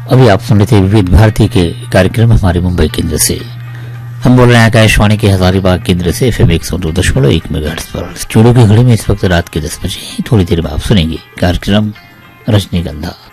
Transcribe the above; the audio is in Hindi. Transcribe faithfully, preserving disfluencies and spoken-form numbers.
अभी आप सुन रहे थे विविध भारती के कार्यक्रम हमारे मुंबई केंद्र से। हम बोल रहे हैं आकाशवाणी के हजारीबाग केंद्र से एफ एम एक सौ दो दशमलव एक मेगाहर्ट्ज पर। स्टूडियो की घड़ी में इस वक्त रात के दस बजे। थोड़ी देर में आप सुनेंगे कार्यक्रम रजनीगंधा।